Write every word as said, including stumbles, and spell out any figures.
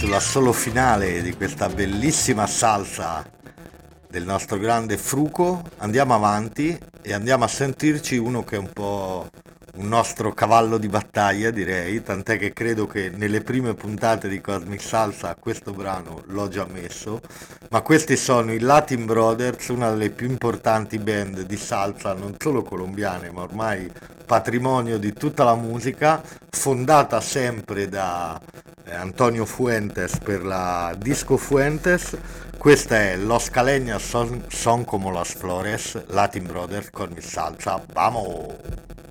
sull'assolo finale di questa bellissima salsa del nostro grande Fruco. Andiamo avanti e andiamo a sentirci uno che è un po' un nostro cavallo di battaglia, direi, tant'è che credo che nelle prime puntate di Cosmic Salsa questo brano l'ho già messo, ma questi sono i Latin Brothers, una delle più importanti band di salsa, non solo colombiane, ma ormai patrimonio di tutta la musica, fondata sempre da eh, Antonio Fuentes per la Disco Fuentes. Questa è Los Caleños son, son como las flores, Latin Brothers con il salsa. Vamos!